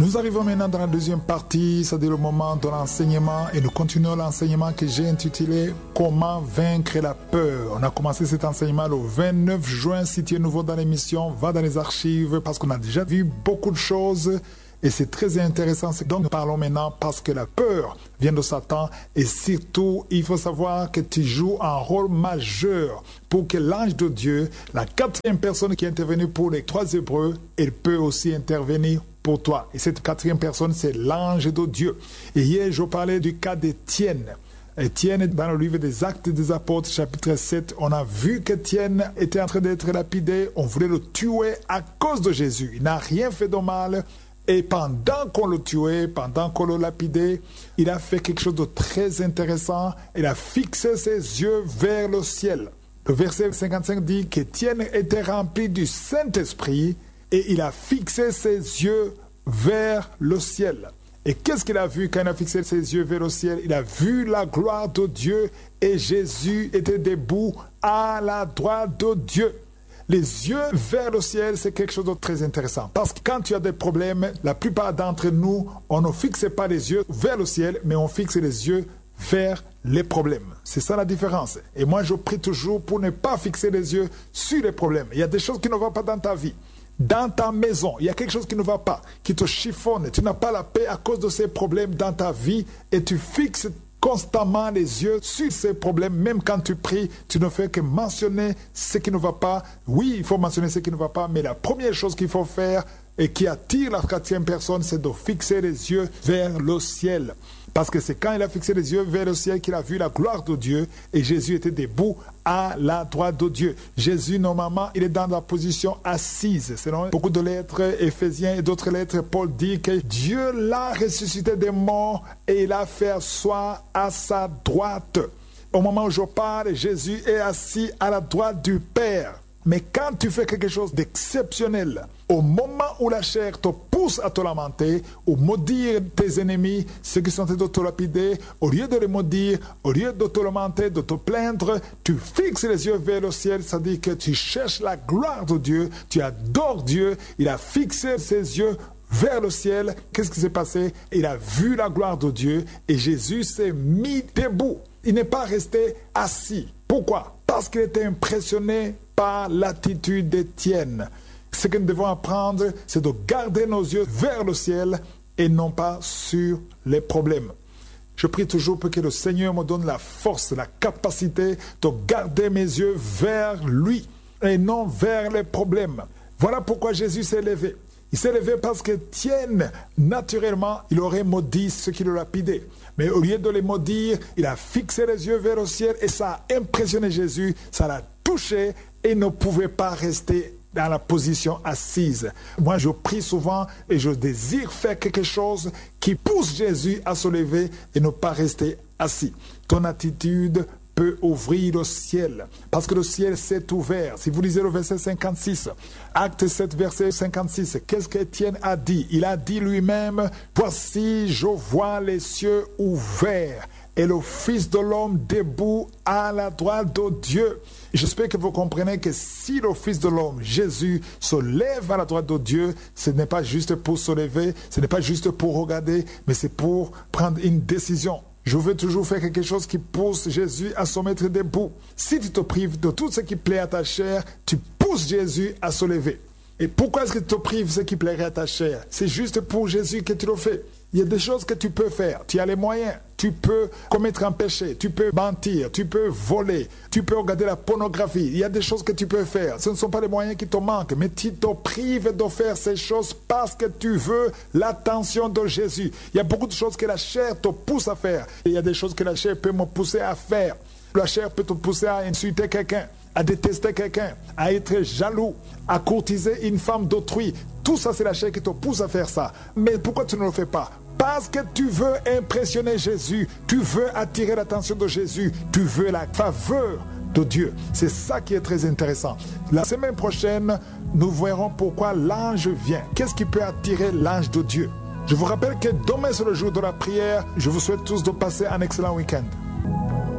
Nous arrivons maintenant dans la deuxième partie, c'est-à-dire le moment de l'enseignement, et nous continuons l'enseignement que j'ai intitulé « Comment vaincre la peur ». On a commencé cet enseignement le 29 juin. Si tu es nouveau dans l'émission, va dans les archives parce qu'on a déjà vu beaucoup de choses et c'est très intéressant. Donc nous parlons maintenant parce que la peur vient de Satan et surtout il faut savoir que tu joues un rôle majeur pour que l'ange de Dieu, la quatrième personne qui est intervenue pour les 3 Hébreux, elle peut aussi intervenir pour toi. Et cette quatrième personne, c'est l'ange de Dieu. Et hier, je parlais du cas d'Étienne. Étienne, dans le livre des Actes des Apôtres, chapitre 7, on a vu qu'Étienne était en train d'être lapidé. On voulait le tuer à cause de Jésus. Il n'a rien fait de mal. Et pendant qu'on le tuait, pendant qu'on le lapidait, il a fait quelque chose de très intéressant. Il a fixé ses yeux vers le ciel. Le verset 55 dit qu'Étienne était rempli du Saint-Esprit et il a fixé ses yeux vers le ciel. Et qu'est-ce qu'il a vu quand il a fixé ses yeux vers le ciel? Il a vu la gloire de Dieu et Jésus était debout à la droite de Dieu. Les yeux vers le ciel, c'est quelque chose de très intéressant. Parce que quand tu as des problèmes, la plupart d'entre nous, on ne fixe pas les yeux vers le ciel, mais on fixe les yeux vers les problèmes. C'est ça la différence. Et moi, je prie toujours pour ne pas fixer les yeux sur les problèmes. Il y a des choses qui ne vont pas dans ta vie. Dans ta maison, il y a quelque chose qui ne va pas, qui te chiffonne. Tu n'as pas la paix à cause de ces problèmes dans ta vie et tu fixes constamment les yeux sur ces problèmes. Même quand tu pries, tu ne fais que mentionner ce qui ne va pas. Oui, il faut mentionner ce qui ne va pas, mais la première chose qu'il faut faire et qui attire la quatrième personne, c'est de fixer les yeux vers le ciel. Parce que c'est quand il a fixé les yeux vers le ciel qu'il a vu la gloire de Dieu et Jésus était debout à la droite de Dieu. Jésus, normalement, il est dans la position assise. Selon beaucoup de lettres, Éphésiens et d'autres lettres, Paul dit que Dieu l'a ressuscité des morts et il a fait asseoir à sa droite. Au moment où je parle, Jésus est assis à la droite du Père. Mais quand tu fais quelque chose d'exceptionnel, au moment où la chair te pousse à te lamenter, ou maudire tes ennemis, ceux qui sont en train de te lapider, au lieu de les maudire, au lieu de te lamenter, de te plaindre, tu fixes les yeux vers le ciel, c'est-à-dire que tu cherches la gloire de Dieu, tu adores Dieu, il a fixé ses yeux vers le ciel. Qu'est-ce qui s'est passé? Il a vu la gloire de Dieu et Jésus s'est mis debout. Il n'est pas resté assis. Pourquoi? Parce qu'il était impressionné par l'attitude d'Étienne. Ce que nous devons apprendre, c'est de garder nos yeux vers le ciel et non pas sur les problèmes. Je prie toujours pour que le Seigneur me donne la force, la capacité de garder mes yeux vers lui et non vers les problèmes. Voilà pourquoi Jésus s'est levé. Il s'est levé parce qu'Étienne, naturellement, il aurait maudit ceux qui le lapidaient. Mais au lieu de les maudire, il a fixé les yeux vers le ciel et ça a impressionné Jésus, ça l'a touché et ne pouvait pas rester dans la position assise. Moi, je prie souvent et je désire faire quelque chose qui pousse Jésus à se lever et ne pas rester assis. Ton attitude peut ouvrir le ciel, parce que le ciel s'est ouvert. Si vous lisez le verset 56, Acte 7, verset 56, qu'est-ce qu'Étienne a dit? Il a dit lui-même, « Voici, je vois les cieux ouverts et le Fils de l'homme debout à la droite de Dieu. » J'espère que vous comprenez que si le Fils de l'homme, Jésus, se lève à la droite de Dieu, ce n'est pas juste pour se lever, ce n'est pas juste pour regarder, mais c'est pour prendre une décision. Je veux toujours faire quelque chose qui pousse Jésus à se mettre debout. Si tu te prives de tout ce qui plaît à ta chair, tu pousses Jésus à se lever. Et pourquoi est-ce que tu te prives de ce qui plairait à ta chair? C'est juste pour Jésus que tu le fais. Il y a des choses que tu peux faire. Tu as les moyens. Tu peux commettre un péché. Tu peux mentir. Tu peux voler. Tu peux regarder la pornographie. Il y a des choses que tu peux faire. Ce ne sont pas les moyens qui te manquent. Mais tu te prives de faire ces choses parce que tu veux l'attention de Jésus. Il y a beaucoup de choses que la chair te pousse à faire. Et il y a des choses que la chair peut me pousser à faire. La chair peut te pousser à insulter quelqu'un, à détester quelqu'un, à être jaloux, à courtiser une femme d'autrui. Tout ça, c'est la chair qui te pousse à faire ça. Mais pourquoi tu ne le fais pas? Parce que tu veux impressionner Jésus, tu veux attirer l'attention de Jésus, tu veux la faveur de Dieu. C'est ça qui est très intéressant. La semaine prochaine, nous verrons pourquoi l'ange vient. Qu'est-ce qui peut attirer l'ange de Dieu? Je vous rappelle que demain, c'est le jour de la prière. Je vous souhaite tous de passer un excellent week-end.